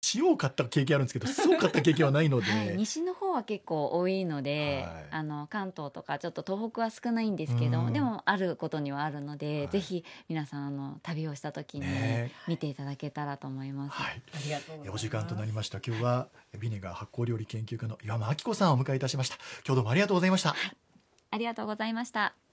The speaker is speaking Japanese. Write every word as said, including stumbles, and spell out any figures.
塩を買った経験あるんですけど酢を買った経験はないので、 はい、西の方は結構多いので、 はい、 あの関東とかちょっと東北は少ないんですけど、 うんでもあることにはあるので、 はい、 ぜひ皆さんあの旅をした時にね見ていただけたらと思います。 はい、 ありがとうございます。 お時間となりました。今日はビネガー発酵料理研究家の岩間明子さんをお迎えいたしました。今日どうもありがとうございました。 ありがとうございました。